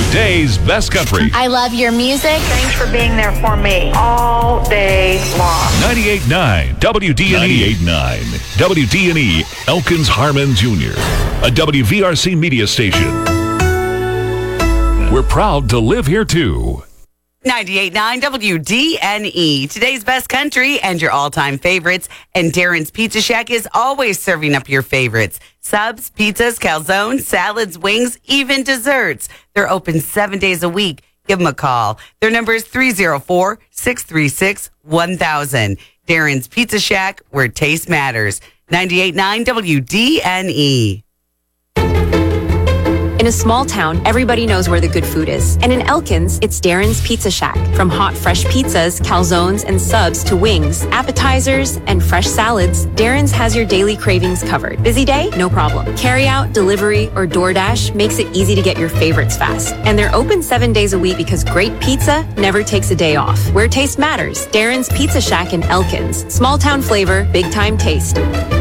Today's best country. I love your music. Thanks for being there for me all day long. 98.9 WDNE. 98.9 WDNE Elkins Harmon Jr., a WVRC media station. We're proud to live here too. 98.9 WDNE, today's best country and your all-time favorites. And Darren's Pizza Shack is always serving up your favorites. Subs, pizzas, calzones, salads, wings, even desserts. They're open 7 days a week. Give them a call. Their number is 304-636-1000. Darren's Pizza Shack, where taste matters. 98.9 WDNE. In a small town, everybody knows where the good food is. And in Elkins, it's Darren's Pizza Shack. From hot, fresh pizzas, calzones, and subs to wings, appetizers, and fresh salads, Darren's has your daily cravings covered. Busy day? No problem. Carry out, delivery, or DoorDash makes it easy to get your favorites fast. And they're open 7 days a week because great pizza never takes a day off. Where taste matters, Darren's Pizza Shack in Elkins. Small town flavor, big time taste.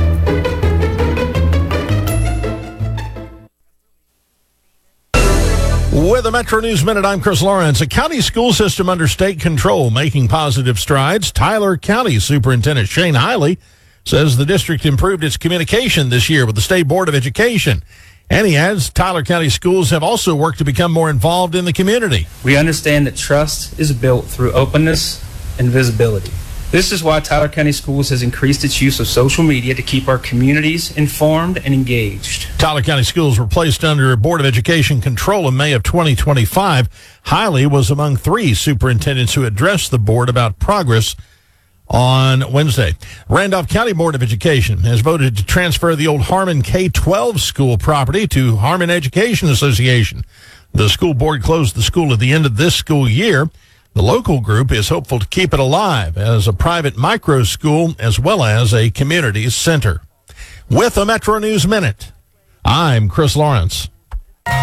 With a Metro News Minute, I'm Chris Lawrence. A county school system under state control making positive strides. Tyler County Superintendent Shane Hiley says the district improved its communication this year with the State Board of Education. And he adds Tyler County schools have also worked to become more involved in the community. We understand that trust is built through openness and visibility. This is why Tyler County Schools has increased its use of social media to keep our communities informed and engaged. Tyler County Schools were placed under Board of Education control in May of 2025. Hiley was among 3 superintendents who addressed the board about progress on Wednesday. Randolph County Board of Education has voted to transfer the old Harmon K-12 school property to Harmon Education Association. The school board closed the school at the end of this school year. The local group is hopeful to keep it alive as a private micro school as well as a community center. With a Metro News Minute, I'm Chris Lawrence.